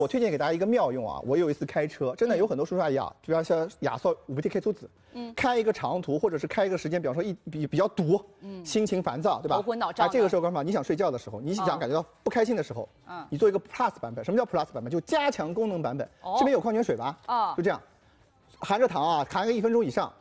我推荐给大家一个妙用啊！我有一次开车，真的有很多叔叔阿姨啊，比方像亚瑟5BT开车子，开一个长途或者是开一个时间，比方说比较堵，心情烦躁，对吧？ 头昏脑胀。 这个时候干嘛？你想睡觉的时候，你想感觉到不开心的时候，你做一个 Plus 版本。什么叫 Plus 版本？就加强功能版本。这边有矿泉水吧？就这样，含着糖啊，含个1分钟以上。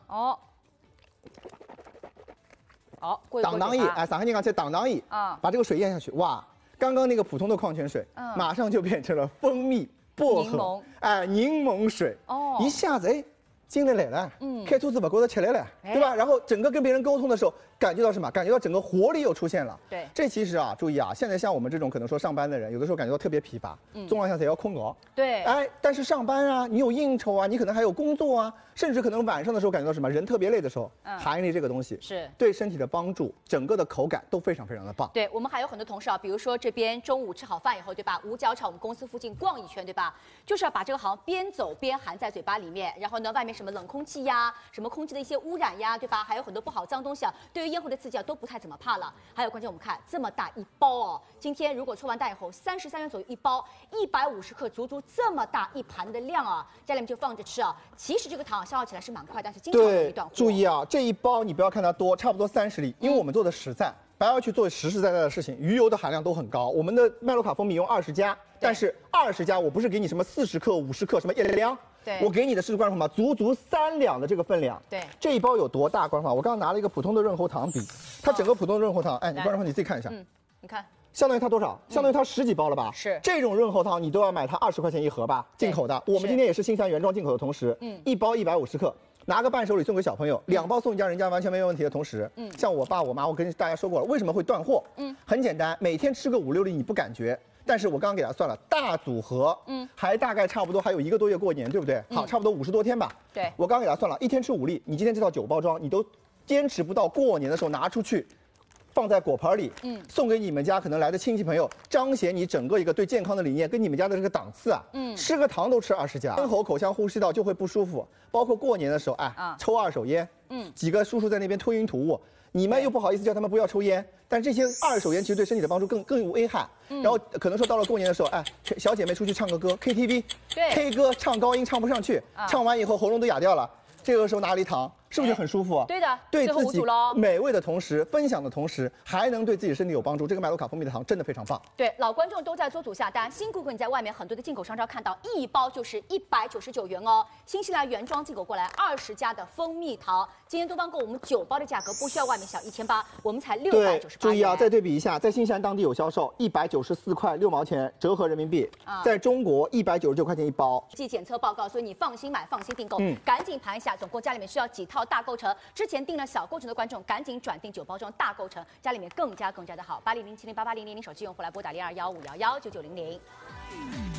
挡挡液，哎，撒开你刚才挡挡液把这个水咽下去，哇！刚刚那个普通的矿泉水，马上就变成了蜂蜜、薄荷，哎，柠檬水，一下子哎，精力来了，开车子不觉得起来了，对吧？然后整个跟别人沟通的时候，感觉到什么？感觉到整个活力又出现了。 对， 这其实啊，注意啊，现在像我们这种可能说上班的人，有的时候感觉到特别疲乏，综合下才要空熬。 对， 哎，但是上班啊，你有应酬啊，你可能还有工作啊，甚至可能晚上的时候感觉到什么？人特别累的时候，含一粒这个东西是对身体的帮助，整个的口感都非常非常的棒。 对我们还有很多同事啊，比如说这边中午吃好饭以后，对吧？五角场我们公司附近逛一圈，对吧？就是要把这个好像边走边含在嘴巴里面，然后呢，外面什么冷空气呀，什么空气的一些污染呀，对吧？还有很多不好脏东西啊，对于咽喉的刺激啊都不太怎么怕了。还有关键我们看这么大一包哦，今天如果抽完单以后33元左右一包，150克，足足这么大一盘的量啊，家里面就放着吃啊。其实这个糖消耗起来是蛮快，但是经常有一段货。 注意啊，这一包你不要看它多，差不多30粒，因为我们做的实在。白要去做实实在在的事情，鱼油的含量都很高。我们的麦洛卡蜂蜜用20加，但是20加我不是给你什么40克、50克什么1两，我给你的是观众朋友们足足3两的这个分量。 对， 这一包有多大？观众朋友，我刚刚拿了一个普通的润喉糖比，它整个普通的润喉糖，哎，你观众朋友你自己看一下， 你看， 相当于它多少？相当于它10几包了吧？ 是这种润喉糖你都要买它20块钱一盒吧？进口的。我们今天也是新西兰原装进口的同时，一包150克。拿个伴手礼送给小朋友，2包送一家人家完全没有问题的同时，像我爸我妈，我跟大家说过了，为什么会断货？很简单，每天吃个5、6粒你不感觉，但是我刚刚给他算了，大组合，还大概差不多还有1个多月过年，对不对？好，差不多50多天吧。 对， 我刚刚给他算了，一天吃5粒，你今天这套9包装，你都坚持不到过年的时候拿出去。放在果盘里，送给你们家可能来的亲戚朋友，彰显你整个一个对健康的理念跟你们家的这个档次啊。吃个糖都吃20加，咽喉、口腔、呼吸道就会不舒服。包括过年的时候，哎，抽2手烟，几个叔叔在那边吞云吐雾，你们又不好意思叫他们不要抽烟，但这些2手烟其实对身体的帮助更有危害。然后可能说到了过年的时候，哎，小姐妹出去唱个歌 ，KTV， K 歌唱高音唱不上去，唱完以后喉咙都哑掉了，这个时候拿了一糖。是不是很舒服啊？ 对的， 对自己美味的同时，分享的同时，还能对自己身体有帮助。这个麦洛卡蜂蜜的糖真的非常棒。 对，老观众都在做组下单，辛苦你在外面很多的进口商超看到一包就是199元哦，新西兰原装进口过来20加的蜂蜜糖。今天东方购我们9包的价格不需要外面小1800，我们才698元。 注意啊，再对比一下，在新西兰当地有销售194块6毛钱，折合人民币，在中国199块钱一包。 既检测报告，所以你放心买，放心订购，赶紧盘一下，总共家里面需要几套大构成。之前订了小构成的观众，赶紧转订9包装大构成，家里面更加的好。800-7088000手机用户来拨打0215119900。